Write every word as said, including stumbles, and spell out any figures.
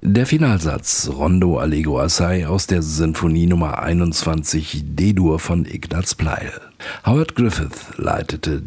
Der Finalsatz Rondo Allegro Assai aus der Sinfonie Nummer einundzwanzig D-Dur von Ignaz Pleil. Howard Griffith leitete